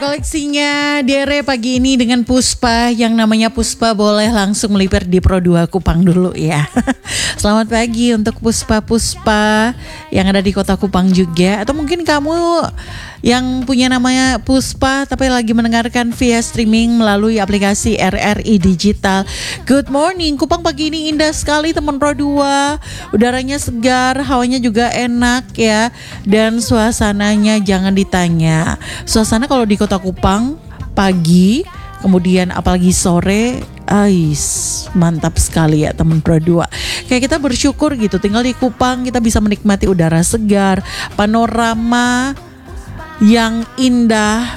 Koleksinya Dere pagi ini dengan Puspa. Yang namanya Puspa boleh langsung melipir di Pro 2 Kupang dulu ya. Selamat pagi untuk Puspa-Puspa yang ada di kota Kupang juga. Atau mungkin kamu yang punya namanya Puspa tapi lagi mendengarkan via streaming melalui aplikasi RRI Digital. Good morning, Kupang pagi ini indah sekali teman Pro 2. Udaranya segar, hawanya juga enak ya. Dan suasananya jangan ditanya. Suasana kalau di kota Kupang pagi, kemudian apalagi sore, mantap sekali ya teman Pro 2. Kayak kita bersyukur gitu tinggal di Kupang, kita bisa menikmati udara segar, panorama yang indah.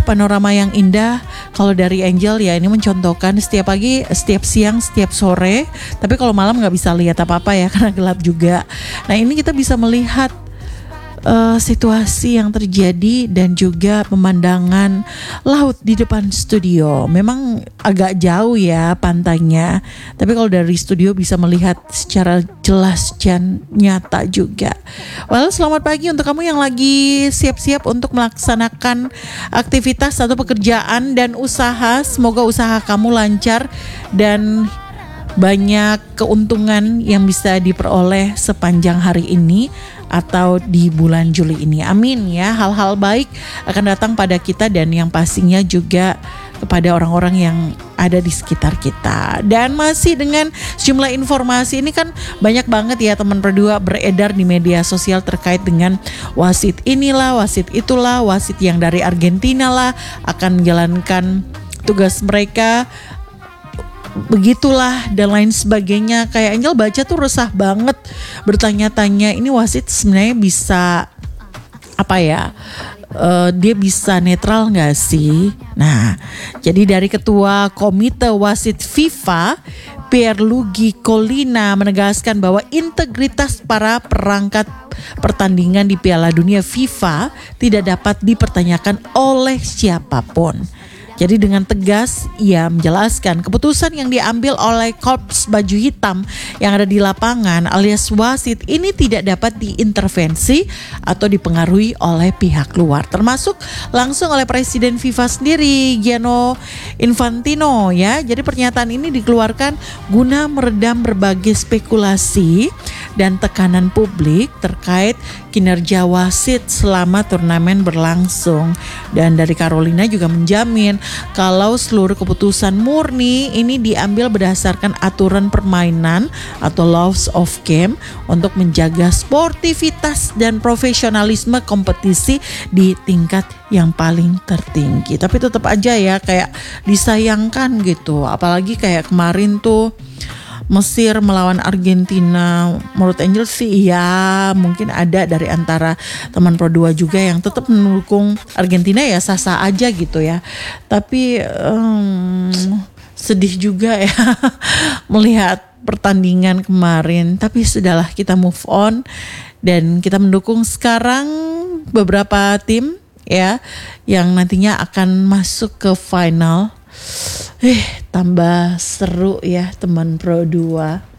Kalau dari Angel ya ini mencontohkan setiap pagi, setiap siang, setiap sore. Tapi kalau malam nggak bisa lihat apa-apa ya karena gelap juga. Nah ini kita bisa melihat situasi yang terjadi dan juga pemandangan laut di depan studio. Memang agak jauh ya pantainya, tapi kalau dari studio bisa melihat secara jelas dan nyata juga. Well, selamat pagi untuk kamu yang lagi siap-siap untuk melaksanakan aktivitas atau pekerjaan dan usaha. Semoga usaha kamu lancar dan banyak keuntungan yang bisa diperoleh sepanjang hari ini atau di bulan Juli ini. Amin ya, hal-hal baik akan datang pada kita dan yang pastinya juga kepada orang-orang yang ada di sekitar kita. Dan masih dengan sejumlah informasi, ini kan banyak banget ya teman berdua beredar di media sosial terkait dengan wasit inilah, wasit itulah, wasit yang dari Argentina lah akan menjalankan tugas mereka, begitulah dan lain sebagainya. Kayak Angel baca tuh resah banget, bertanya-tanya ini wasit sebenarnya bisa apa ya, dia bisa netral gak sih? Nah jadi dari ketua komite wasit FIFA Pierluigi Collina menegaskan bahwa integritas para perangkat pertandingan di Piala Dunia FIFA tidak dapat dipertanyakan oleh siapapun. Jadi dengan tegas ia menjelaskan keputusan yang diambil oleh Korps Baju Hitam yang ada di lapangan alias wasit ini tidak dapat diintervensi atau dipengaruhi oleh pihak luar, termasuk langsung oleh Presiden FIFA sendiri Gianni Infantino ya. Jadi pernyataan ini dikeluarkan guna meredam berbagai spekulasi dan tekanan publik terkait kinerja wasit selama turnamen berlangsung. Dan dari Carolina juga menjamin kalau seluruh keputusan murni ini diambil berdasarkan aturan permainan atau laws of game untuk menjaga sportivitas dan profesionalisme kompetisi di tingkat yang paling tertinggi. Tapi tetap aja ya kayak disayangkan gitu, apalagi kayak kemarin tuh Mesir melawan Argentina. Menurut Angel sih ya mungkin ada dari antara teman Pro 2 juga yang tetap mendukung Argentina ya, sah-sah aja gitu ya. Tapi sedih juga ya melihat pertandingan kemarin. Tapi sudahlah, kita move on dan kita mendukung sekarang beberapa tim ya yang nantinya akan masuk ke final. Tambah seru ya teman Pro 2.